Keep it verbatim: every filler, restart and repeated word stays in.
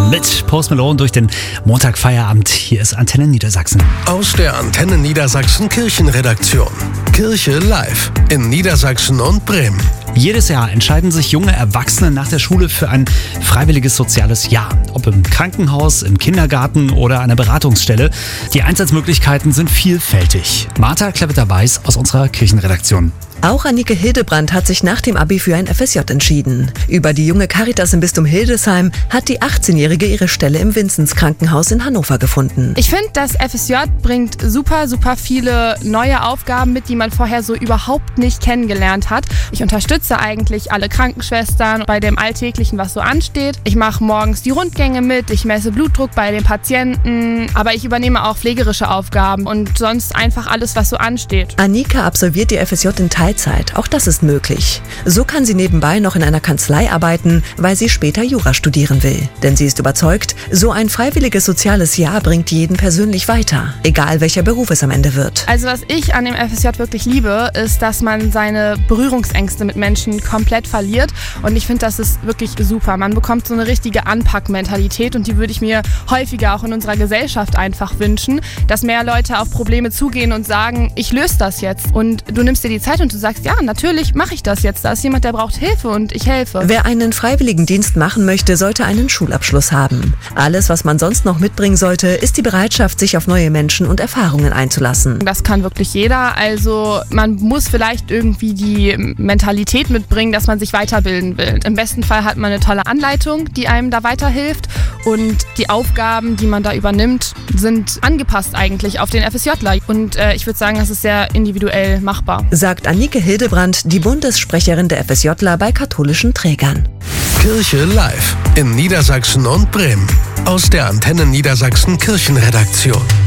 mit Post Malone durch den Montagfeierabend. Hier ist Antenne Niedersachsen. Aus der Antenne Niedersachsen Kirchenredaktion. Kirche live in Niedersachsen und Bremen. Jedes Jahr entscheiden sich junge Erwachsene nach der Schule für ein freiwilliges soziales Jahr. Ob im Krankenhaus, im Kindergarten oder einer Beratungsstelle. Die Einsatzmöglichkeiten sind vielfältig. Martha Kleveter-Weiß aus unserer Kirchenredaktion. Auch Annike Hildebrand hat sich nach dem Abi für ein F S J entschieden. Über die junge Caritas im Bistum Hildesheim hat die achtzehnjährige ihre Stelle im Vinzens Krankenhaus in Hannover gefunden. Ich finde, das F S J bringt super, super viele neue Aufgaben mit, die man vorher so überhaupt nicht kennengelernt hat. Ich unterstütze eigentlich alle Krankenschwestern bei dem Alltäglichen, was so ansteht. Ich mache morgens die Rundgänge mit, ich messe Blutdruck bei den Patienten, aber ich übernehme auch pflegerische Aufgaben und sonst einfach alles, was so ansteht. Annike absolviert die F S J in Teilzeit. Auch das ist möglich. So kann sie nebenbei noch in einer Kanzlei arbeiten, weil sie später Jura studieren will. Denn sie ist überzeugt, so ein freiwilliges soziales Jahr bringt jeden persönlich weiter, egal welcher Beruf es am Ende wird. Also was ich an dem F S J wirklich liebe, ist, dass man seine Berührungsängste mit Menschen komplett verliert. Und ich finde, das ist wirklich super. Man bekommt so eine richtige Anpackmentalität und die würde ich mir häufiger auch in unserer Gesellschaft einfach wünschen, dass mehr Leute auf Probleme zugehen und sagen, ich löse das jetzt. Und du nimmst dir die Zeit und du sagst, ja, natürlich mache ich das jetzt. Da ist jemand, der braucht Hilfe und ich helfe. Wer einen Freiwilligendienst machen möchte, sollte einen Schulabschluss haben. Alles, was man sonst noch mitbringen sollte, ist die Bereitschaft, sich auf neue Menschen und Erfahrungen einzulassen. Das kann wirklich jeder. Also man muss vielleicht irgendwie die Mentalität mitbringen, dass man sich weiterbilden will. Im besten Fall hat man eine tolle Anleitung, die einem da weiterhilft. Und die Aufgaben, die man da übernimmt, sind angepasst eigentlich auf den F S Jler. Und äh, ich würde sagen, das ist sehr individuell machbar. Sagt Annike Hildebrand, die Bundessprecherin der F S Jler bei katholischen Trägern. Kirche live in Niedersachsen und Bremen. Aus der Antenne Niedersachsen Kirchenredaktion.